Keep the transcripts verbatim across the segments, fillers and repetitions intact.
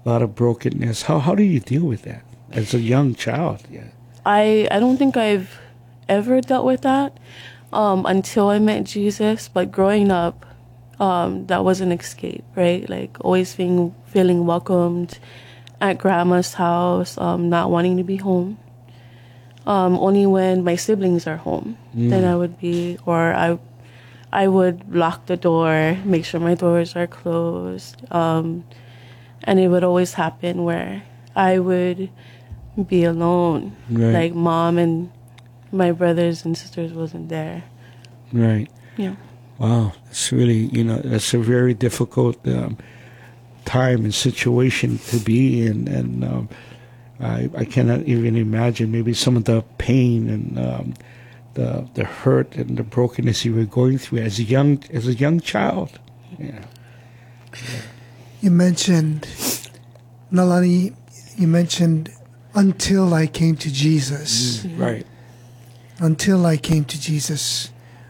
a lot of brokenness. How how do you deal with that as a young child? Yeah. I I don't think I've ever dealt with that um, until I met Jesus. But growing up, um, that was an escape, right? Like always feeling feeling welcomed at grandma's house, um, not wanting to be home. Um, only when my siblings are home, mm. then I would be, or I, I would lock the door, make sure my doors are closed, um, and it would always happen where I would be alone, right. Like mom and my brothers and sisters wasn't there. Right. Yeah. Wow, it's really, you know, that's a very difficult um, time and situation to be in, and. Um, I, I cannot even imagine maybe some of the pain and um, the the hurt and the brokenness you were going through as a young as a young child. Yeah. yeah. You mentioned, Nalani, you mentioned until I came to Jesus. Mm, right. Until I came to Jesus.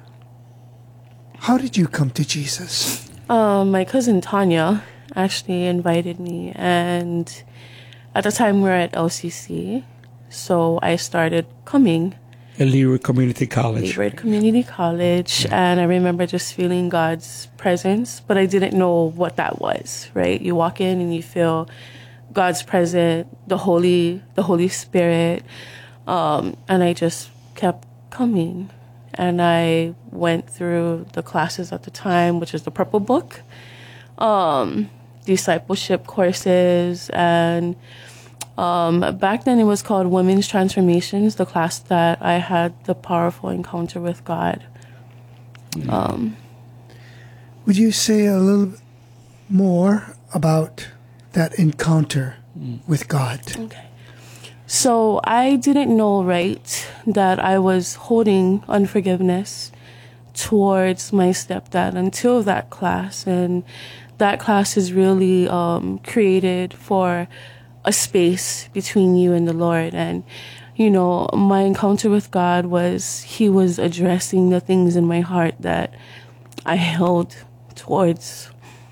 How did you come to Jesus? Um, my cousin Tanya actually invited me, and at the time, we were at L C C, so I started coming. At Leeward Community College. Leeward Community College, yeah. And I remember just feeling God's presence, but I didn't know what that was, right? You walk in and you feel God's presence, the Holy, the Holy Spirit, um, and I just kept coming. And I went through the classes at the time, which is the Purple Book, um, discipleship courses, and Um, back then it was called Women's Transformations, the class that I had the powerful encounter with God. Mm. Um, Would you say a little more about that encounter mm. with God? Okay. So I didn't know, right, that I was holding unforgiveness towards my stepdad until that class. And that class is really um, created for a space between you and the Lord. And, you know, my encounter with God was, he was addressing the things in my heart that I held towards.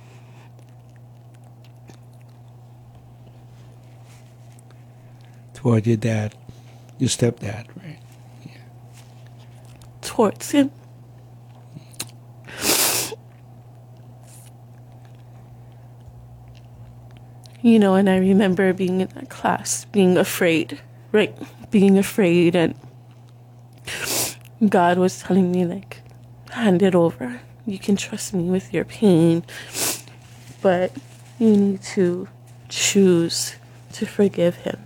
Toward your dad, your stepdad, right? Yeah. Towards him. You know, and I remember being in that class, being afraid, right? Being afraid, and God was telling me, like, hand it over. You can trust me with your pain, but you need to choose to forgive him.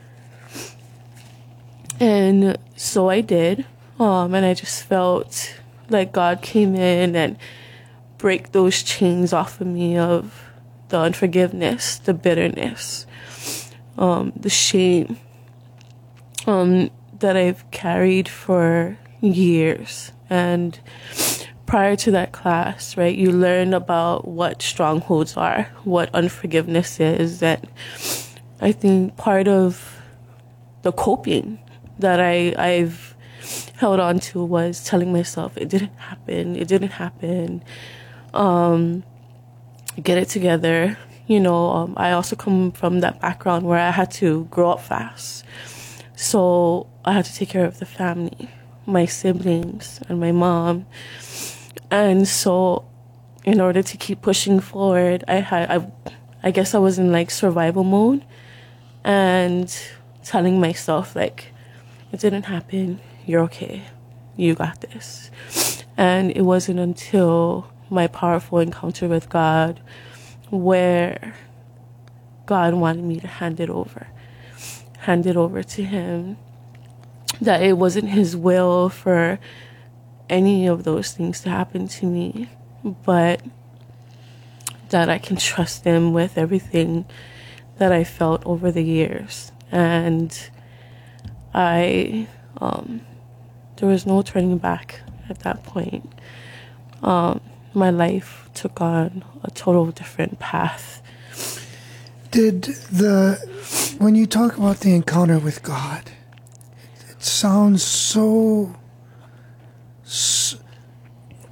And so I did, um, and I just felt like God came in and break those chains off of me of the unforgiveness, the bitterness, um, the shame um, that I've carried for years. And prior to that class, right, you learn about what strongholds are, what unforgiveness is. And I think part of the coping that I, I've held on to was telling myself it didn't happen, it didn't happen. Um, get it together. You know, um, I also come from that background where I had to grow up fast. So I had to take care of the family, my siblings and my mom. And so in order to keep pushing forward, I had, I, I guess I was in like survival mode and telling myself like, it didn't happen. You're okay. You got this. And it wasn't until my powerful encounter with God where God wanted me to hand it over, hand it over to him, that it wasn't his will for any of those things to happen to me, but that I can trust him with everything that I felt over the years. And I, um, there was no turning back at that point. Um, my life took on a total different path. Did the, when you talk about the encounter with God, it sounds so, so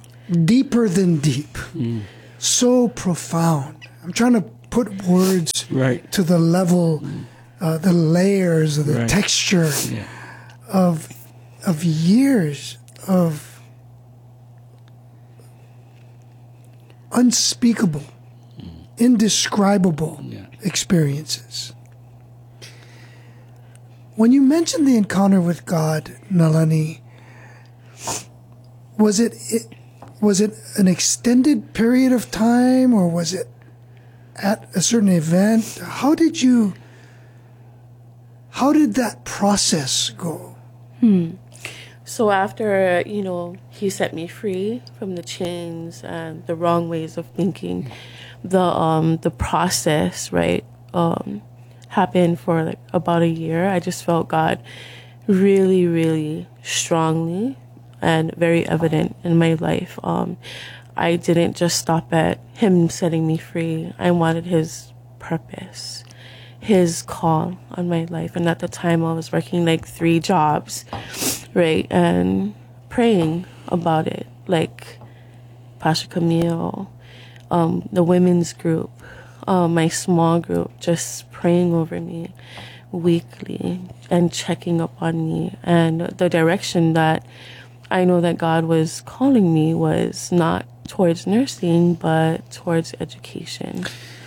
deeper than deep, mm. so profound. I'm trying to put words right. to the level, uh, the layers, of the Right. texture Yeah. of of years of unspeakable, indescribable Yeah. experiences. When you mentioned the encounter with God, Nalani, was it, it was it an extended period of time, or was it at a certain event? How did you? How did that process go? So after, you know, he set me free from the chains and the wrong ways of thinking, the um the process, right, um happened for like about a year. I just felt God really, really strongly and very evident in my life. Um I didn't just stop at him setting me free. I wanted his purpose, his call on my life. And at the time I was working like three jobs, right, and praying about it, like Pastor Camille, um, the women's group, um, my small group, just praying over me weekly and checking up on me. And the direction that I know that God was calling me was not towards nursing, but towards education.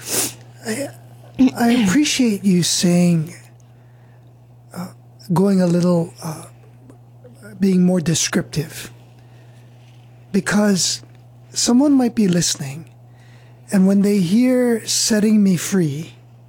I appreciate you saying, uh, going a little, uh, being more descriptive, because someone might be listening, and when they hear setting me free,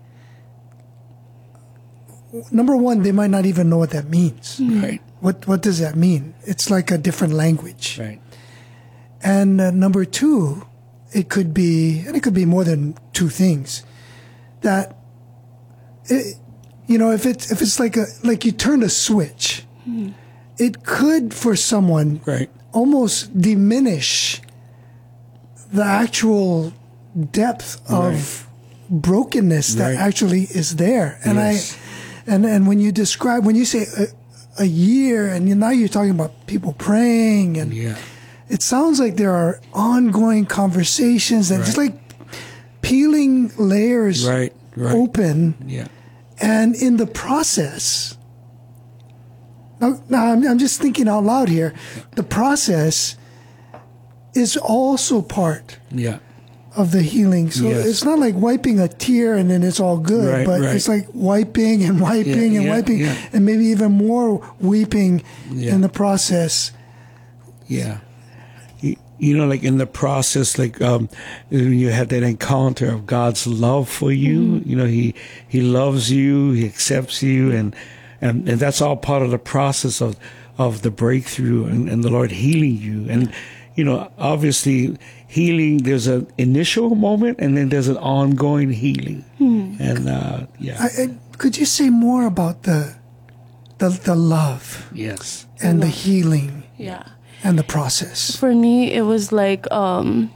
number one, they might not even know what that means. Right. What what does that mean? It's like a different language. Right. And uh, number two, it could be, and it could be more than two things, that, it, you know, if it's, if it's like a, like you turn a switch, mm. it could, for someone, Right. almost diminish the actual depth of Right. brokenness that Right. actually is there. And Yes. I, and, and when you describe, when you say a, a year, and you, now you're talking about people praying, and Yeah. it sounds like there are ongoing conversations that Right. just like peeling layers Right. Right. open, Yeah. and in the process, now, now I'm, I'm just thinking out loud here, the process is also part Yeah. of the healing. So Yes. it's not like wiping a tear and then it's all good, Right, but right. it's like wiping and wiping Yeah, and yeah, wiping, yeah. and maybe even more weeping Yeah. in the process. Yeah. You, you know, like in the process, like um, when you have that encounter of God's love for you, Mm-hmm. you know, he he loves you, he accepts you, and and, and that's all part of the process of of the breakthrough and, and the Lord healing you. And you know, obviously, healing, there's an initial moment, and then there's an ongoing healing. Mm-hmm. And uh, yeah, I, I, could you say more about the the, the love yes, and the love. healing Yeah. and the process? For me, it was like um,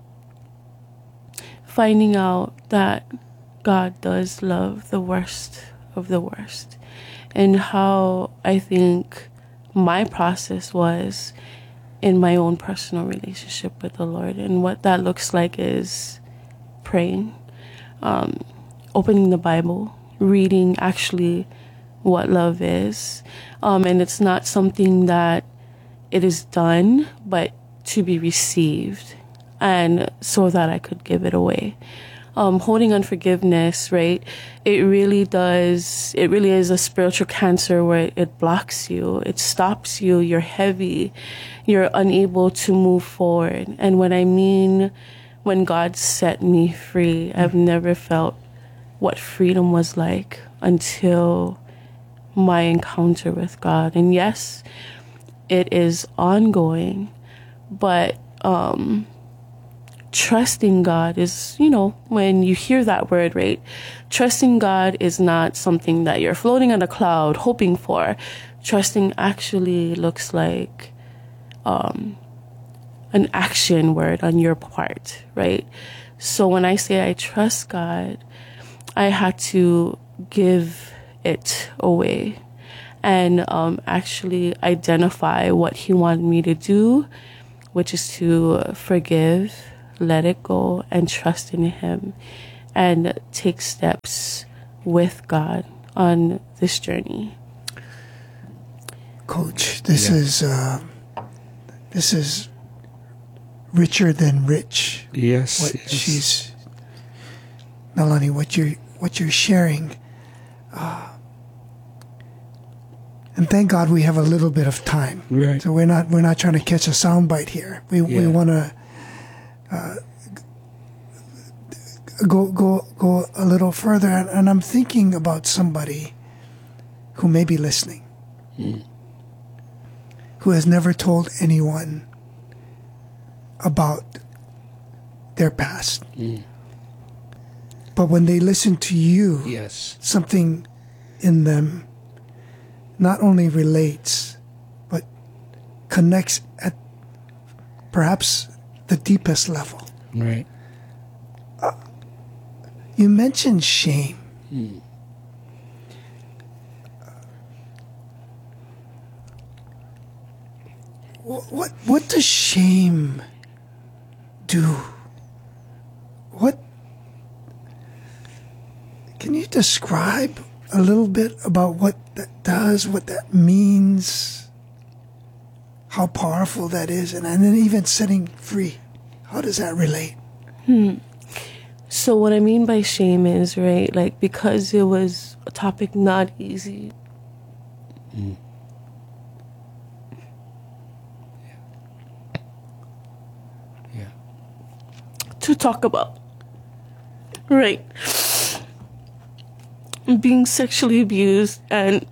finding out that God does love the worst of the worst, and how I think my process was in my own personal relationship with the Lord. And what that looks like is praying, um, opening the Bible, reading actually what love is. Um, and it's not something that it is done, but to be received, and so that I could give it away. Um, holding unforgiveness, right? It really does, it really is a spiritual cancer where it, it blocks you, it stops you, you're heavy, you're unable to move forward. And when I mean, when God set me free, I've never felt what freedom was like until my encounter with God. And yes, it is ongoing, but um, trusting God is, you know, when you hear that word, right? Trusting God is not something that you're floating on a cloud hoping for. Trusting actually looks like um, an action word on your part, right? So when I say I trust God, I had to give it away and um, actually identify what he wanted me to do, which is to forgive, let it go, and trust in him. and take steps with God on this journey. Coach, this Yeah. is uh, this is richer than rich. Yes. What yes. she's Melanie, what you're what you're sharing, uh, and thank God we have a little bit of time. Right. So we're not we're not trying to catch a soundbite here. We we Yeah. want to uh, go go go a little further, and, and I'm thinking about somebody who may be listening, Mm. who has never told anyone about their past. Mm. But when they listen to you, Yes. something in them not only relates, but connects at perhaps the deepest level. Right. You mentioned shame. Mm. Wh- What what does shame do? What can you describe a little bit about what that does, what that means, how powerful that is, and, and then even setting free? How does that relate? So what I mean by shame is, right, like, because it was a topic not easy. Mm. Yeah. To talk about. Right. Being sexually abused and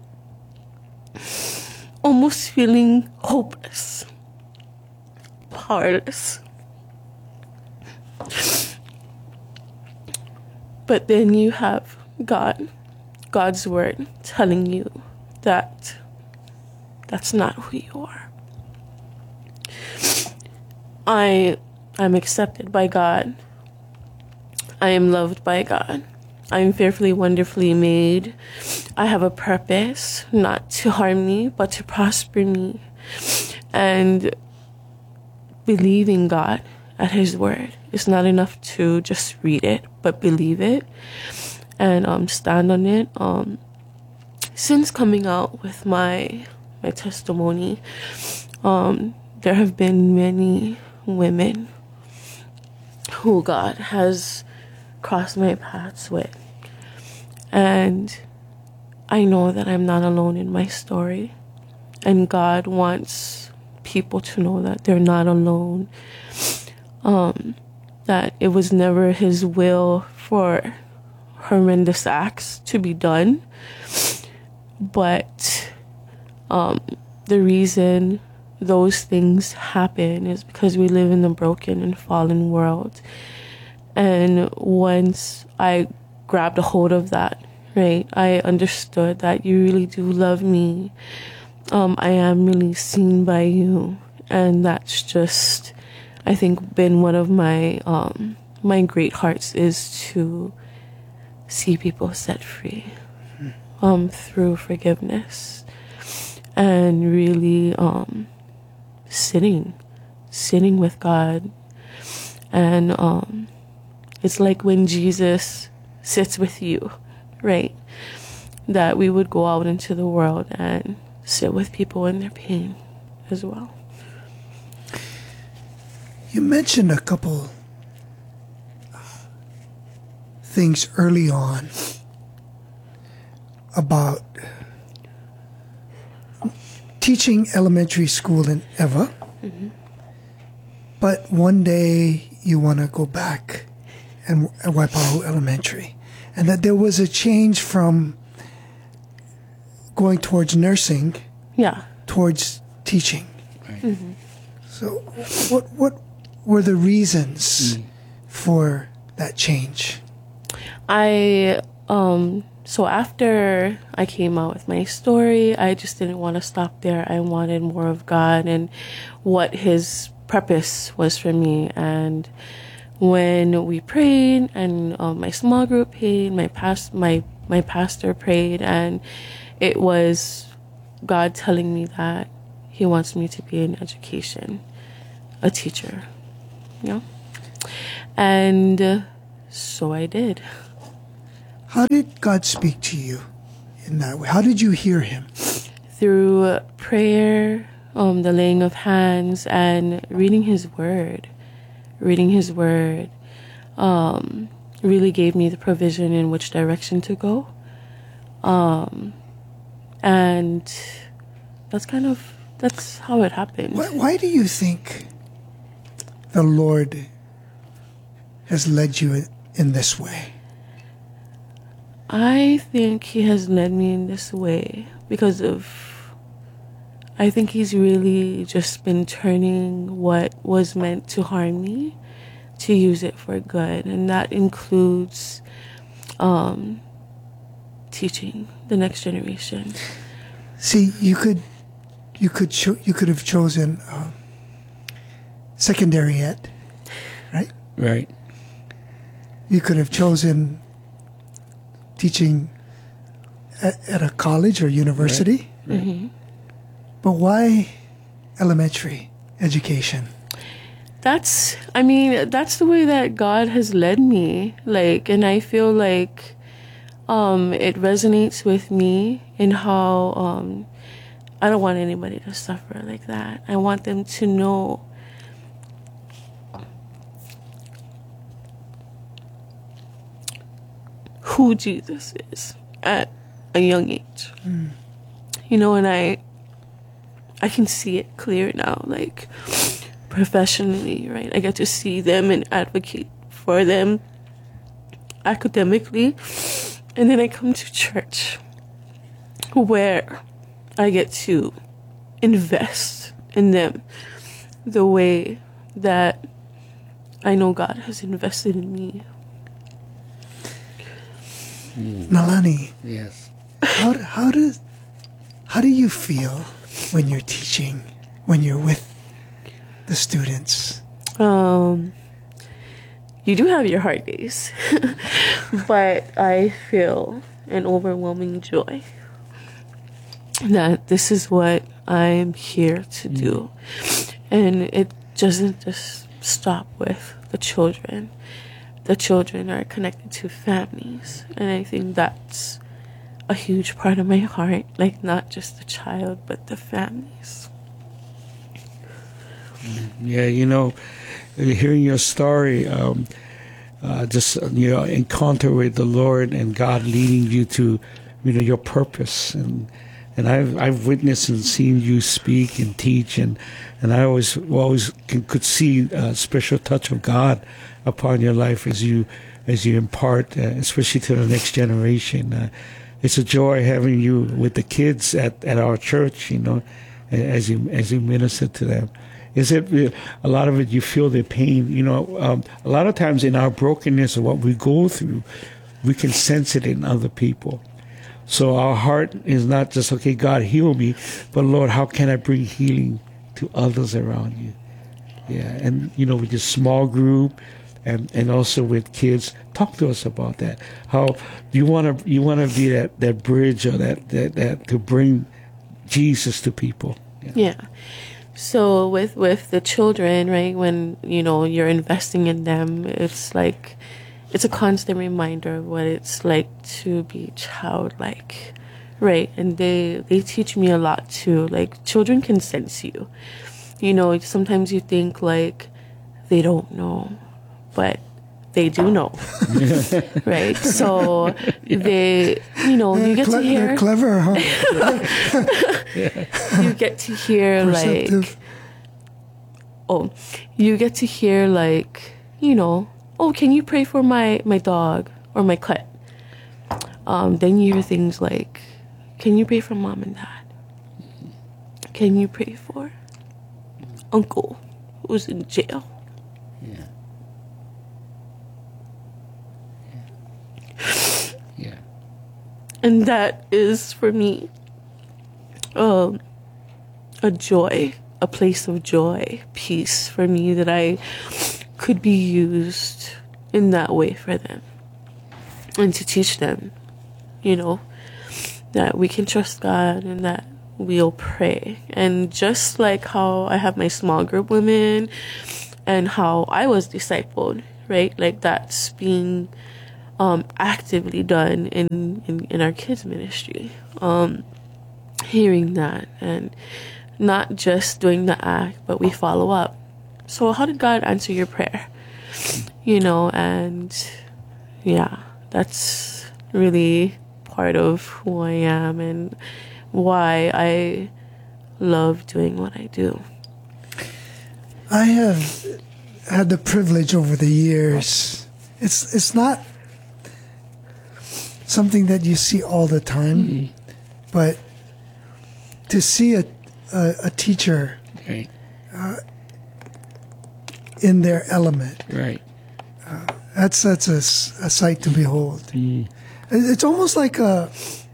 almost feeling hopeless, powerless. But then you have God, God's word telling you that that's not who you are. I am accepted by God. I am loved by God. I am fearfully, wonderfully made. I have a purpose, not to harm me, but to prosper me. And believing God at His word. It's not enough to just read it, but believe it and um, stand on it. Um, since coming out with my my testimony, um, there have been many women who God has crossed my paths with. And I know that I'm not alone in my story. And God wants people to know that they're not alone. Um, that it was never His will for horrendous acts to be done. But um, the reason those things happen is because we live in a broken and fallen world. And once I grabbed a hold of that, right, I understood that you really do love me. Um, I am really seen by you. And that's just, I think, been one of my um, my great hearts, is to see people set free um, through forgiveness. And really um, sitting, sitting with God. And um, it's like when Jesus sits with you, right? That we would go out into the world and sit with people in their pain as well. You mentioned a couple things early on about teaching elementary school in Eva, Mm-hmm. but one day you want to go back and at Waipahu Elementary, and that there was a change from going towards nursing Yeah. towards teaching. Right. Mm-hmm. So, what what were the reasons Mm. for that change? I, um, so after I came out with my story, I just didn't want to stop there. I wanted more of God and what His purpose was for me. And when we prayed, and um, my small group prayed, my past, my, my pastor prayed, and it was God telling me that He wants me to be in education, a teacher, you know? And so I did. How did God speak to you in that way? How did you hear him? Through prayer, um, the laying of hands, and reading his word. Reading his word um, really gave me the provision in which direction to go. Um, and that's kind of, that's how it happened. Why, why do you think the Lord has led you in this way? I think he has led me in this way because of, I think he's really just been turning what was meant to harm me to use it for good. And that includes um, teaching the next generation. See, you could, you could, cho- you could have chosen um, secondary ed, right? Right. You could have chosen teaching at, at a college or university. Right. Right. Mm-hmm. But why elementary education? That's, I mean, that's the way that God has led me. Like, and I feel like um, it resonates with me in how um, I don't want anybody to suffer like that. I want them to know who Jesus is at a young age. Mm. You know, and I I can see it clear now, like professionally, right? I get to see them and advocate for them academically. And then I come to church where I get to invest in them the way that I know God has invested in me. Mm. Nalani. Yes. How how does how do you feel when you're teaching, when you're with the students? Um, you do have your hard days, but I feel an overwhelming joy that this is what I'm here to do. And it doesn't just stop with the children. The children are connected to families, and I think that's a huge part of my heart, like not just the child, but the families. Yeah, you know, hearing your story, um, uh, just you know, encounter with the Lord and God leading you to, you know, your purpose, and and I've I've witnessed and seen you speak and teach, and and I always always can, could see a special touch of God upon your life as you as you impart, uh, especially to the next generation. Uh, it's a joy having you with the kids at, at our church, you know, as you as you minister to them. Is it a lot of it? You feel their pain, you know. Um, a lot of times in our brokenness of what we go through, we can sense it in other people. So our heart is not just, okay, God heal me, but Lord, how can I bring healing to others around you? Yeah, and you know, with this small group, and, and also with kids, talk to us about that. How you want to you want to be that, that bridge or that, that that to bring Jesus to people. Yeah. yeah. So with with the children, right, when, you know, you're investing in them, it's like, it's a constant reminder of what it's like to be childlike, right? And they, they teach me a lot too. Like, children can sense you. You know, sometimes you think like they don't know, but they do know, right? So they, you know, you get Cle- to hear... They're clever, huh? You get to hear, like... Oh, you get to hear, like, you know, oh, can you pray for my, my dog or my cat? Um, then you hear things like, can you pray for mom and dad? Can you pray for uncle who's in jail? Yeah. Yeah. And that is, for me, um, a joy, a place of joy, peace for me, that I could be used in that way for them. And to teach them, you know, that we can trust God and that we'll pray. And just like how I have my small group women and how I was discipled, right? Like that's being um, actively done in, in, in our kids ministry. Um, hearing that and not just doing the act, but we follow up. So how did God answer your prayer? You know, and yeah, that's really part of who I am and why I love doing what I do. I have had the privilege over the years. It's it's not something that you see all the time, mm-hmm. but to see a a, a teacher right. uh, in their element, right? Uh, that's that's a, a sight to behold. Mm. It's almost like a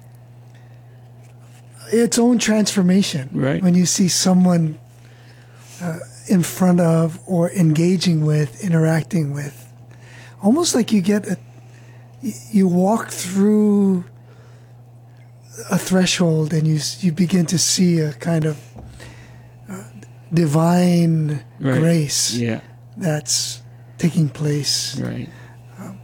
its own transformation, right? When you see someone uh, in front of or engaging with, interacting with, almost like you get a, you walk through a threshold and you you begin to see a kind of uh, divine right. grace yeah. that's taking place. Right. Um,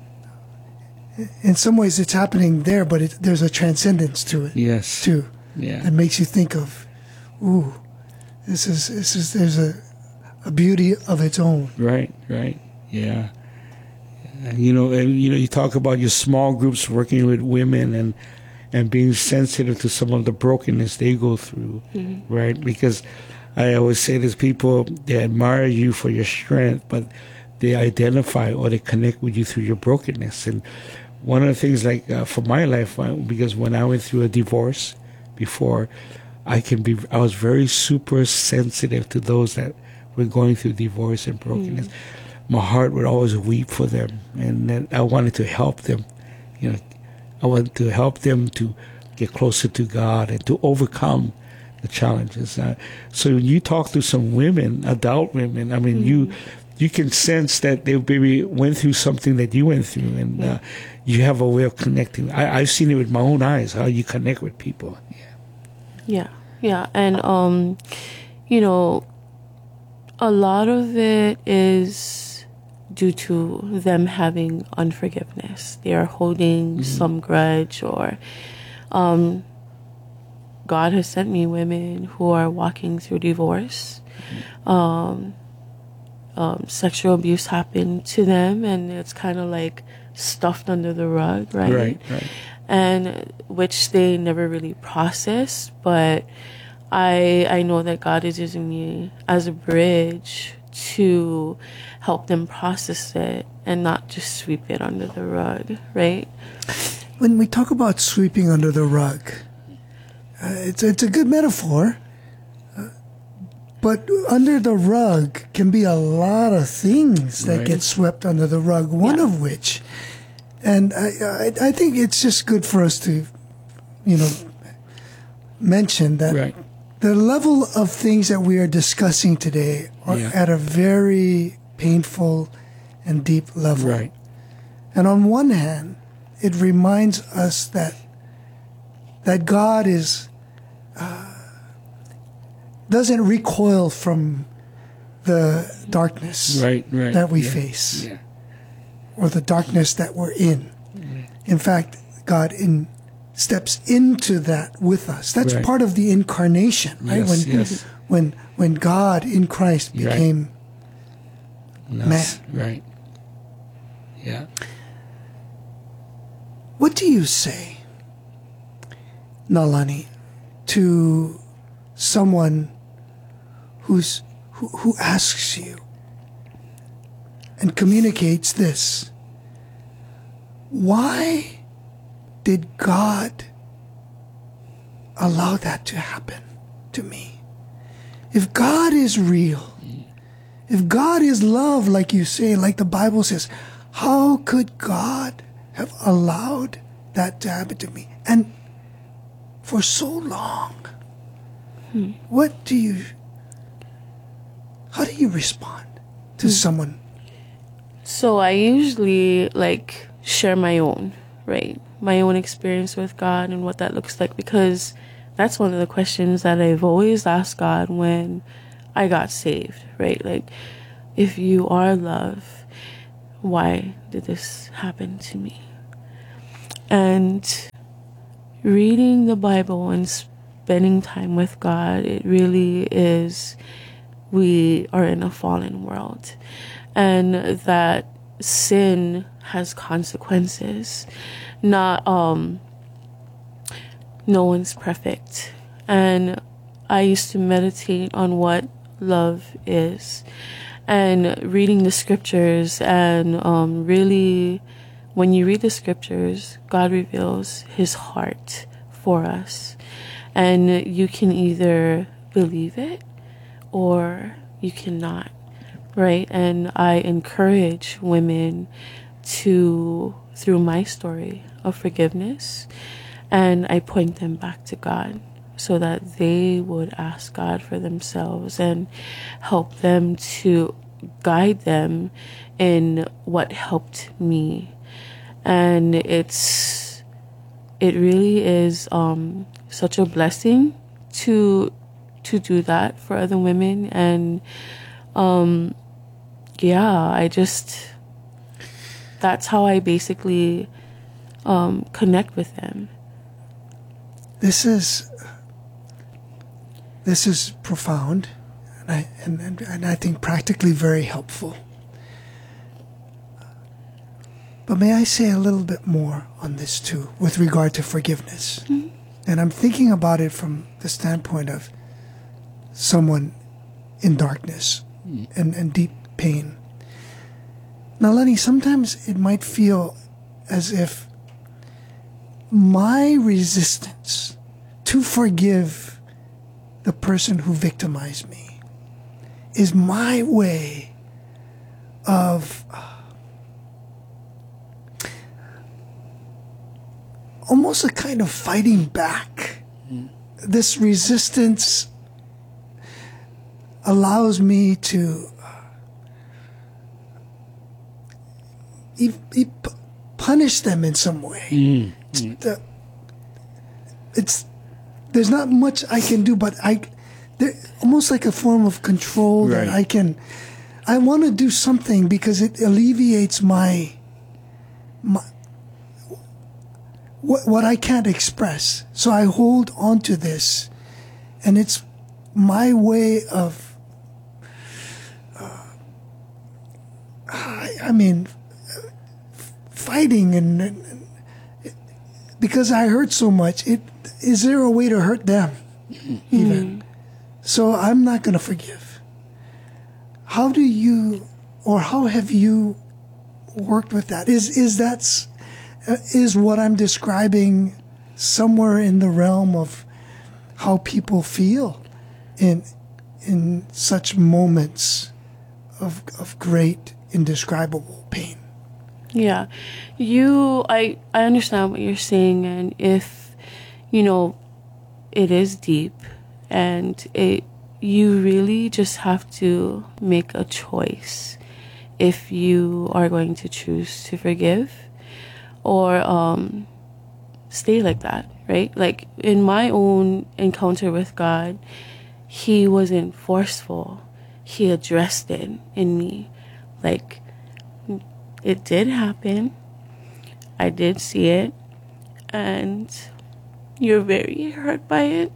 in some ways, it's happening there, but it, there's a transcendence to it. Yes. Too. Yeah. That makes you think of, ooh, this is this is there's a a beauty of its own. Right. Right. Yeah. And, you know, and you know, you talk about your small groups working with women and and being sensitive to some of the brokenness they go through, mm-hmm. right? Because I always say this: people, they admire you for your strength, but they identify or they connect with you through your brokenness. And one of the things, like uh, for my life, uh, because when I went through a divorce before, I can be, I was very super sensitive to those that were going through divorce and brokenness. Mm. My heart would always weep for them, and then I wanted to help them. You know, I wanted to help them to get closer to God and to overcome the challenges. Uh, so when you talk to some women, adult women, I mean, mm-hmm. you you can sense that they maybe went through something that you went through, and yeah. uh, you have a way of connecting. I, I've seen it with my own eyes, how you connect with people. Yeah, yeah, yeah. And, um, you know, a lot of it is due to them having unforgiveness. They are holding mm-hmm. some grudge, or um, God has sent me women who are walking through divorce. Mm-hmm. Um, um, sexual abuse happened to them, and it's kind of like stuffed under the rug, right? Right, right. And which they never really processed, but I I know that God is using me as a bridge to help them process it and not just sweep it under the rug, right? When we talk about sweeping under the rug, uh, it's it's a good metaphor, uh, but under the rug can be a lot of things that right. get swept under the rug. One yeah. of which, and I, I I think it's just good for us to, you know, mention that. Right. The level of things that we are discussing today are yeah. at a very painful and deep level. Right. And on one hand, it reminds us that that God is uh, doesn't recoil from the darkness right, right. that we yeah. face, yeah. or the darkness that we're in. Mm-hmm. In fact, God in steps into that with us. That's right. part of the incarnation, right? Yes, when, yes. when when God in Christ became right. man. Right. Yeah. What do you say, Nalani, to someone who's who, who asks you and communicates this? Why did God allow that to happen to me? If God is real, if God is love, like you say, like the Bible says, how could God have allowed that to happen to me? And for so long, hmm. what do you, how do you respond to hmm. someone? So I usually like share my own, right? my own experience with God and what that looks like, because that's one of the questions that I've always asked God when I got saved, right? Like, if you are love, why did this happen to me? And reading the Bible and spending time with God, it really is, we are in a fallen world, and that sin has consequences. Not, um, no one's perfect. And I used to meditate on what love is, and reading the scriptures, and um, really, when you read the scriptures, God reveals his heart for us, and you can either believe it or you cannot, right? And I encourage women to, through my story of forgiveness, and I point them back to God so that they would ask God for themselves and help them to guide them in what helped me. And it's, it really is um, such a blessing to to do that for other women. And um, yeah, I just, that's how I basically um, connect with them. This is this is profound, and I and, and, and I think practically very helpful. But may I say a little bit more on this too, with regard to forgiveness? Mm-hmm. And I'm thinking about it from the standpoint of someone in darkness mm. and, and deep pain. Now, Lenny, sometimes it might feel as if my resistance to forgive the person who victimized me is my way of almost a kind of fighting back. Mm. This resistance allows me to uh, e- e- punish them in some way. Mm. Mm. It's, the, it's there's not much I can do, but I there almost like a form of control right. that I can. I want to do something because it alleviates my my what what I can't express. So I hold on to this, and it's my way of. I, I mean, fighting and, and because I hurt so much. It is there a way to hurt them, even? Mm. So I'm not going to forgive. How do you, or how have you worked with that? Is is that is what I'm describing somewhere in the realm of how people feel in in such moments of of great indescribable pain? Yeah, you, I, I understand what you're saying, and if, you know, it is deep, and it, you really just have to make a choice if you are going to choose to forgive or um, stay like that, right? Like in my own encounter with God, he wasn't forceful. He addressed it in me. Like, it did happen. I did see it. And you're very hurt by it.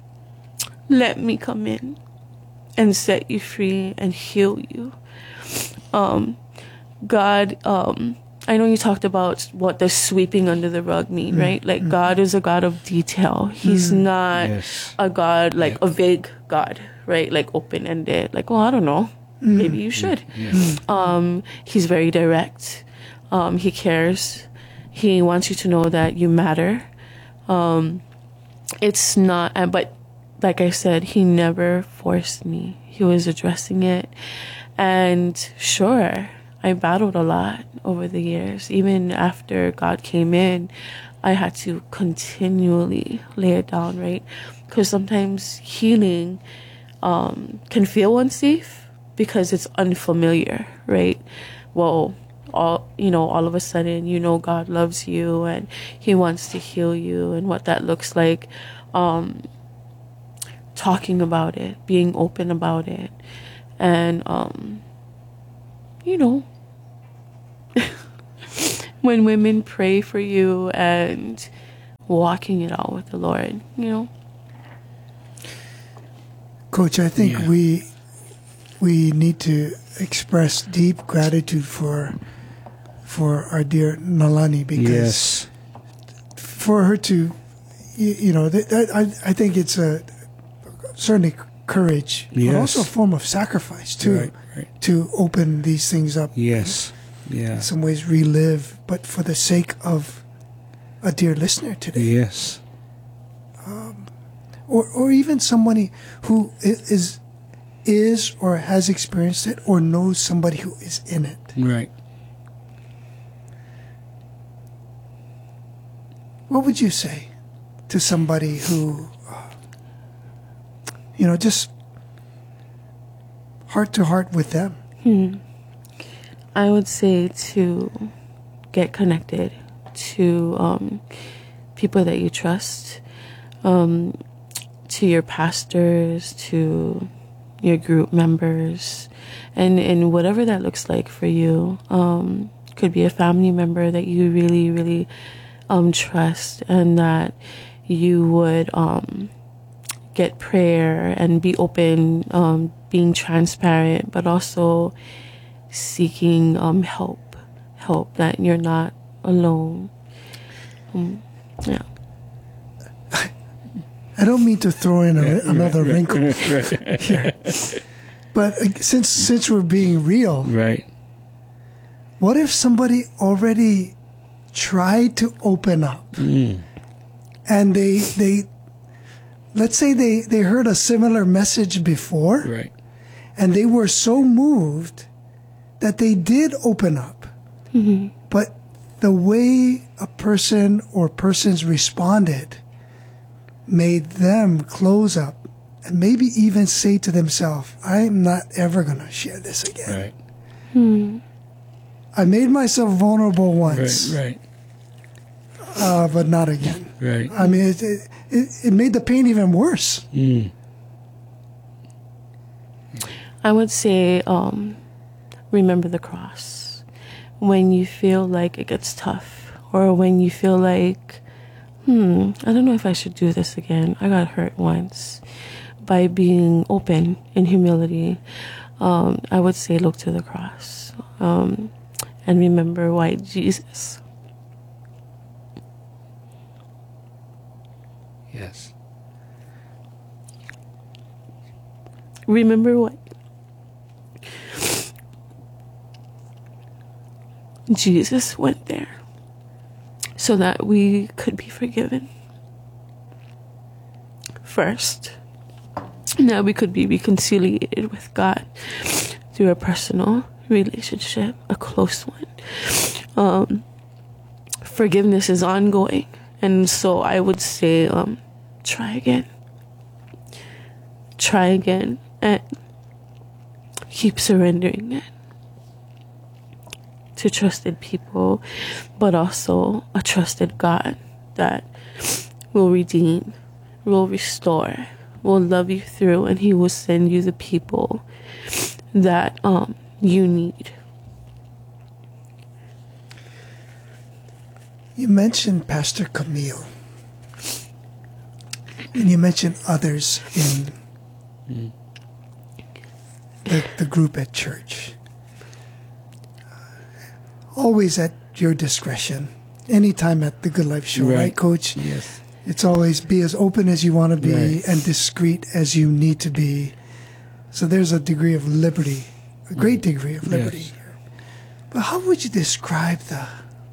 Let me come in and set you free and heal you. Um, God, um, I know you talked about what the sweeping under the rug mean, mm-hmm. right? Like, mm-hmm. God is a God of detail. He's mm-hmm. not yes. a God, like yeah. a vague God, right? Like open-ended. Like, well, I don't know. Mm-hmm. Maybe you should. Yeah. Um, he's very direct. Um, he cares. He wants you to know that you matter. Um, it's not, but like I said, he never forced me. He was addressing it. And sure, I battled a lot over the years. Even after God came in, I had to continually lay it down, right? Because sometimes healing um, can feel unsafe because it's unfamiliar, right? Well, all you know, all of a sudden, you know, God loves you and he wants to heal you, and what that looks like, um, talking about it, being open about it, and um, you know, when women pray for you and walking it out with the Lord, you know. Coach, I think Yeah. we we need to express deep gratitude for for our dear Nalani, because Yes. for her to, you, you know, th- th- I I think it's a certainly courage, but Yes. also a form of sacrifice too, Right, right. to open these things up. Yes. Yeah. In some ways, relive, but for the sake of a dear listener today. Yes. or or even somebody who i- is is or has experienced it or knows somebody who is in it. Right. What would you say to somebody who, uh, you know, just heart to heart with them? I would say to get connected to um, people that you trust, um, to your pastors, to your group members, and, and whatever that looks like for you. Um, could be a family member that you really, really um, trust, and that you would um, get prayer and be open, um, being transparent, but also seeking um, help, help that you're not alone. Um, yeah. I don't mean to throw in a, another wrinkle Right. here, but uh, since since we're being real, Right. what if somebody already tried to open up Mm. and they they let's say they they heard a similar message before, Right. and they were so moved that they did open up, but the way a person or persons responded made them close up and maybe even say to themselves, I'm not ever going to share this again. Right. I made myself vulnerable once, Right. Right. uh, but not again. Right. I mean, it, it, it, it made the pain even worse. Mm. I would say um, remember the cross. When you feel like it gets tough, or when you feel like, hmm, I don't know if I should do this again. I got hurt once. By being open in humility, um, I would say look to the cross, um, and remember why Jesus. Yes. Remember what Jesus went there so that we could be forgiven first. Now we could be reconciliated with God through a personal relationship, a close one. Um, forgiveness is ongoing, and so I would say, um, try again. Try again, and keep surrendering it to trusted people, but also a trusted God that will redeem, will restore, will love you through, and He will send you the people that um, you need. You mentioned Pastor Camille, and you mentioned others in Mm. the, the group at church. Always at your discretion, anytime at the Good Life Show, right, Right. Coach? Yes. It's always be as open as you want to be Right. and discreet as you need to be. So there's a degree of liberty, a great degree of liberty Yes. here. But how would you describe the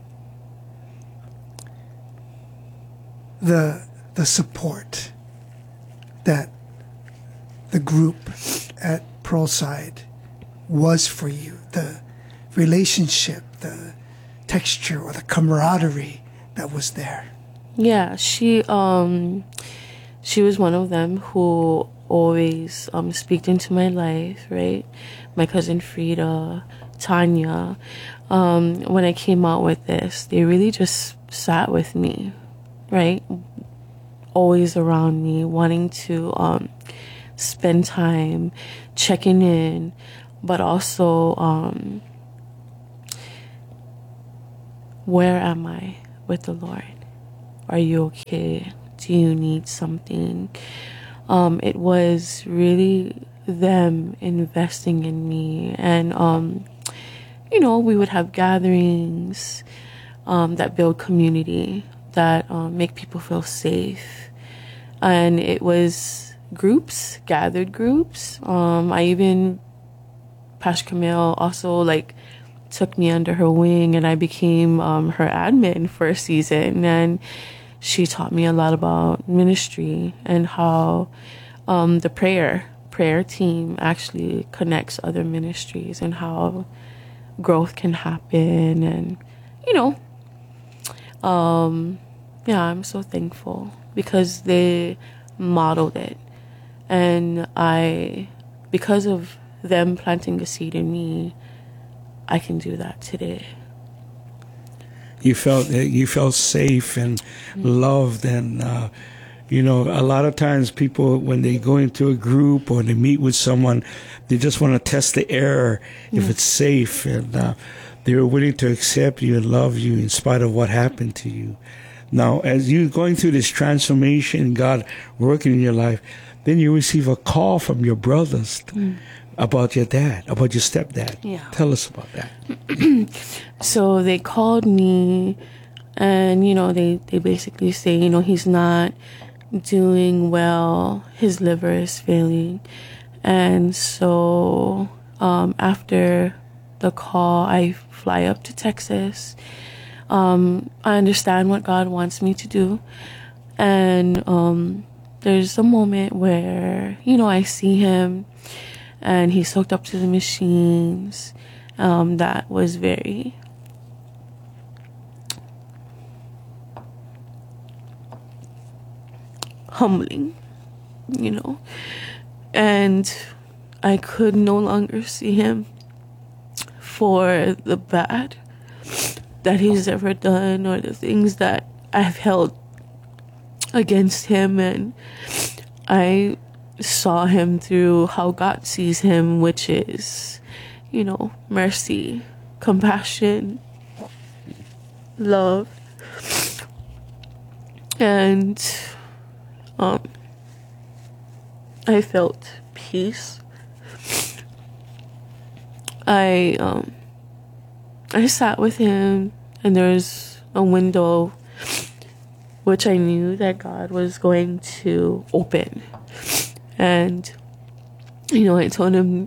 the the support that the group at Pearlside was for you? The relationship, the texture, or the camaraderie that was there? Yeah, she um she was one of them who always um speaked into my life, right? My cousin Frida, Tanya. Um, when I came out with this, they really just sat with me, right? Always around me, wanting to um spend time checking in, but also um where am I with the Lord? Are you okay? Do you need something? Um, it was really them investing in me. And, um, you know, we would have gatherings um, that build community, that um, make people feel safe. And it was groups, gathered groups. Um, I even, Pastor Camille also, like, took me under her wing, and I became um, her admin for a season. And she taught me a lot about ministry and how um, the prayer prayer team actually connects other ministries, and how growth can happen. And, you know, um, yeah, I'm so thankful because they modeled it. And I, because of them planting a seed in me, I can do that today. You felt you felt safe and loved, and uh, you know, a lot of times people, when they go into a group or they meet with someone, they just want to test the air if Yeah. it's safe, and uh, they're willing to accept you and love you in spite of what happened to you. Now, as you're going through this transformation, God working in your life, then you receive a call from your brothers Mm. about your dad, about your stepdad. Yeah. Tell us about that. So they called me, and, you know, they, they basically say, you know, he's not doing well. His liver is failing. And so um, after the call, I fly up to Texas. Um, I understand what God wants me to do. And um, there's a moment where, you know, I see him, and he's hooked up to the machines. Um, that was very humbling, you know. And I could no longer see him for the bad that he's ever done, or the things that I've held against him. And I saw him through how God sees him, which is, you know, mercy, compassion, love. And um, I felt peace. I um, I sat with him, and there was a window which I knew that God was going to open. And, you know, I told him,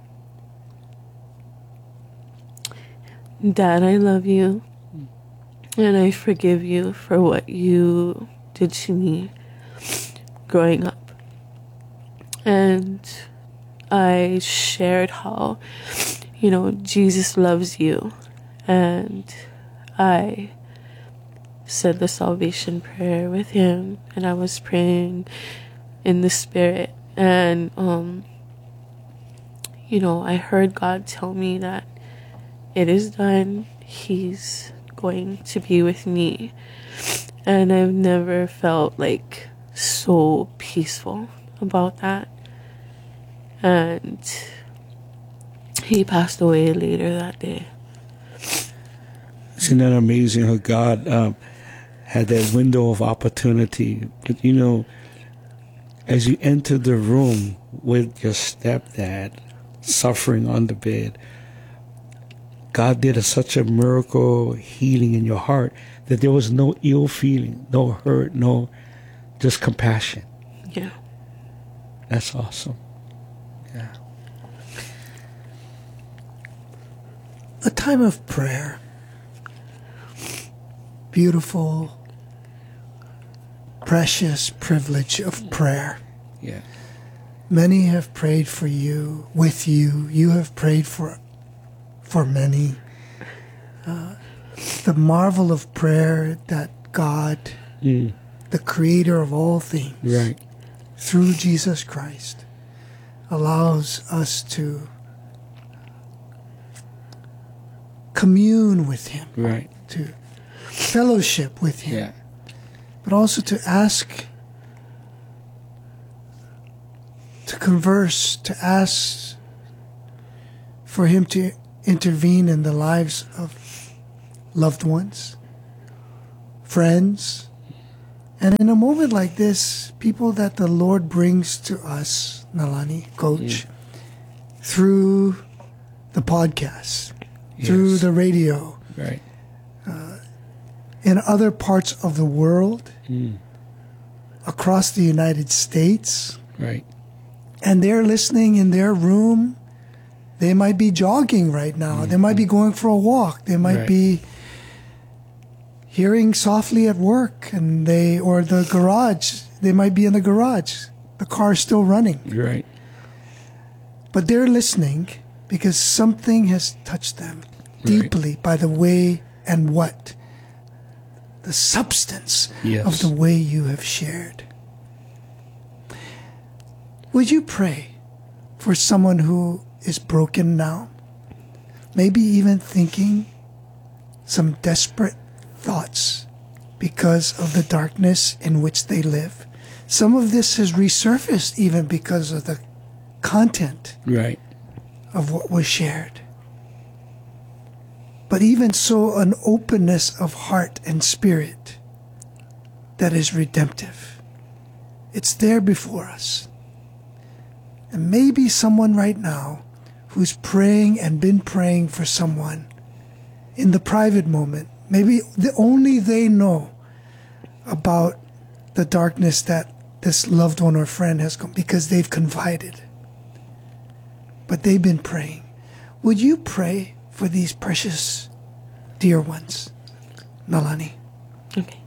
Dad, I love you, and I forgive you for what you did to me growing up. And I shared how, you know, Jesus loves you. And I said the salvation prayer with him, and I was praying in the spirit. And, um, you know, I heard God tell me that it is done. He's going to be with me. And I've never felt like so peaceful about that. And he passed away later that day. Isn't that amazing how God um, had that window of opportunity? But, you know, as you entered the room with your stepdad suffering on the bed, God did a, such a miracle healing in your heart that there was no ill feeling, no hurt, no, just compassion. Yeah. That's awesome. Yeah. A time of prayer. Beautiful, precious privilege of prayer. Yeah. Many have prayed for you, with you. You have prayed for for many. Uh, the marvel of prayer that God, Mm. the creator of all things, Right. through Jesus Christ, allows us to commune with him, Right. to fellowship with him, Yeah. but also to ask, to converse, to ask for him to intervene in the lives of loved ones, friends, and in a moment like this, people that the Lord brings to us, Nalani, Coach, Yeah. through the podcast, through Yes. the radio, Right. in other parts of the world, Mm. across the United States, Right. and they're listening in their room. They might be jogging right now. They might be going for a walk. They might Right. be hearing softly at work, and they or the garage. They might be in the garage. The car's still running, Right. but they're listening because something has touched them Right. deeply by the way and what the substance Yes. of the way you have shared. Would you pray for someone who is broken now? Maybe even thinking some desperate thoughts because of the darkness in which they live. Some of this has resurfaced even because of the content Right. of what was shared. But even so, an openness of heart and spirit that is redemptive. It's there before us. And maybe someone right now who's praying and been praying for someone in the private moment, maybe the, only they know about the darkness that this loved one or friend has come because they've confided. But they've been praying. Would you pray for these precious dear ones? Nalani. Okay.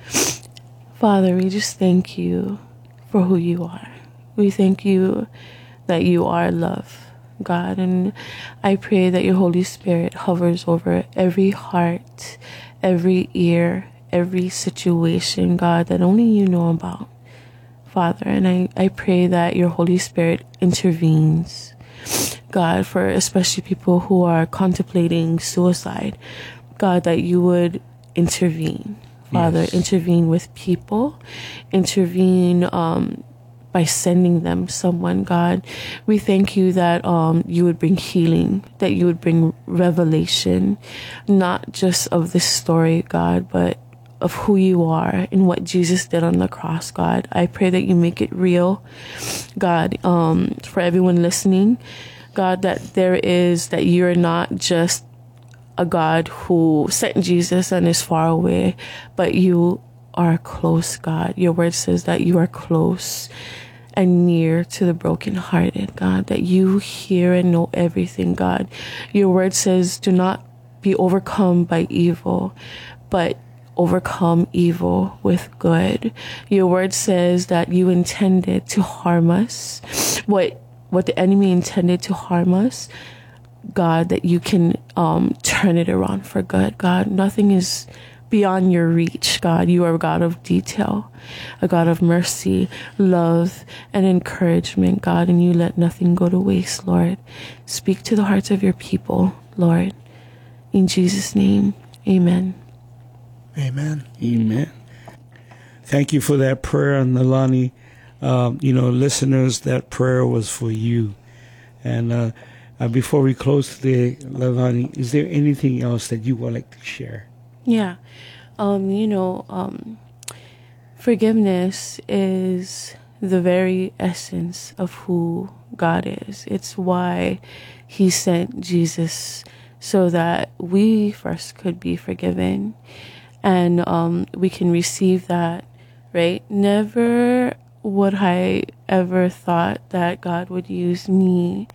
Father, we just thank you for who you are. We thank you that you are love, God. And I pray that your Holy Spirit hovers over every heart, every ear, every situation, God, that only you know about, Father. And I, I pray that your Holy Spirit intervenes, God, for especially people who are contemplating suicide, God, that you would intervene, Father, Yes. intervene with people, intervene um, by sending them someone, God. We thank you that um, you would bring healing, that you would bring revelation, not just of this story, God, but of who you are and what Jesus did on the cross, God. I pray that you make it real, God, um, for everyone listening, God, that there is, that you're not just a God who sent Jesus and is far away, but you are close, God. Your word says that you are close and near to the brokenhearted, God, that you hear and know everything, God. Your word says, do not be overcome by evil, but overcome evil with good. Your word says that you intended to harm us, what what the enemy intended to harm us, God, that you can um, turn it around for good, God. Nothing is beyond your reach, God. You are a God of detail, a God of mercy, love, and encouragement, God, and you let nothing go to waste, Lord. Speak to the hearts of your people, Lord. In Jesus' name, amen. Amen. Amen. Thank you for that prayer, Nalani. Um, you know, listeners, that prayer was for you. And uh, uh, before we close today, Nalani, is there anything else that you would like to share? Yeah. Um, you know, um, forgiveness is the very essence of who God is. It's why he sent Jesus, so that we first could be forgiven, and um, we can receive that, right? Never would I ever thought that God would use me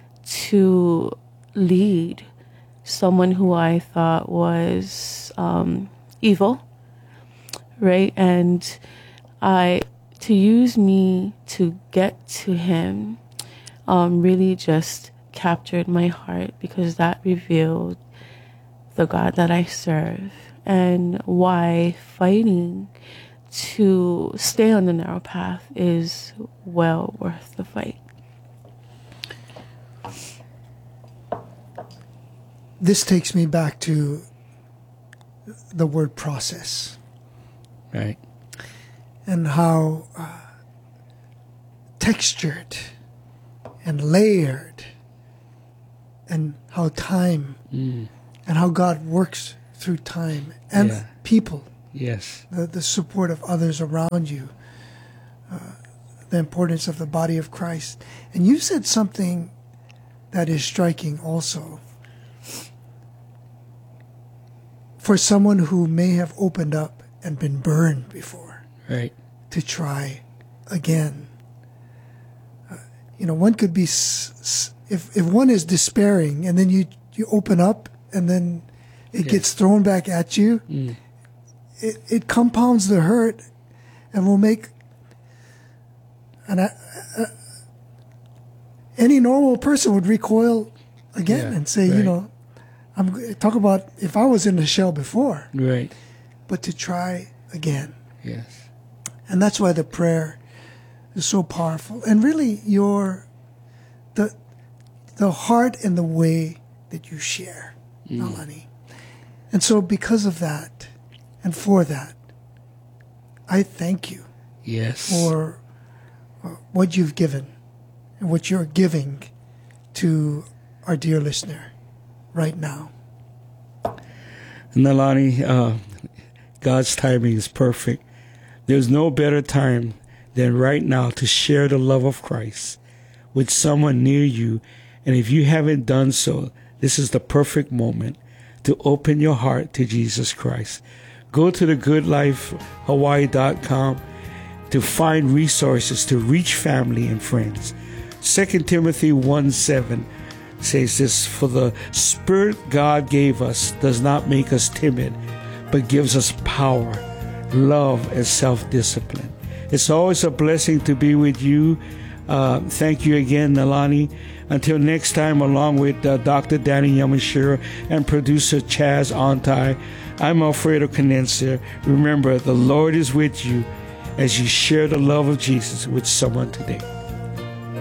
to lead someone who I thought was um, evil, right? And I to use me to get to him um, really just captured my heart, because that revealed the God that I serve and why fighting to stay on the narrow path is well worth the fight. This takes me back to the word process. Right. And how uh, textured and layered, and how time Mm. and how God works through time and Yeah. people, Yes. the, the support of others around you, uh, the importance of the body of Christ. And you said something that is striking also. For someone who may have opened up and been burned before, Right. to try again. Uh, you know, one could be, s- s- if, if one is despairing and then you, you open up and then it Yes. gets thrown back at you, Mm. it, it compounds the hurt and will make an, uh, uh, any normal person would recoil again Yeah, and say, you right. know, I'm g- talk about if I was in the shell before, Right. but to try again. Yes. And that's why the prayer is so powerful. And really your the the heart and the way that you share, Mm. Nalani. And so because of that and for that, I thank you Yes. for uh, what you've given and what you're giving to our dear listener right now. Nalani, uh, God's timing is perfect. There's no better time than right now to share the love of Christ with someone near you. And if you haven't done so, this is the perfect moment to open your heart to Jesus Christ. Go to the good life hawaii dot com to find resources to reach family and friends. Second Timothy one seven says this, for the Spirit God gave us does not make us timid, but gives us power, love, and self-discipline. It's always a blessing to be with you. Uh, thank you again, Nalani. Until next time, along with uh, Doctor Danny Yamashiro and producer Chaz Ontai, I'm Alfredo Canenser. Remember, the Lord is with you as you share the love of Jesus with someone today.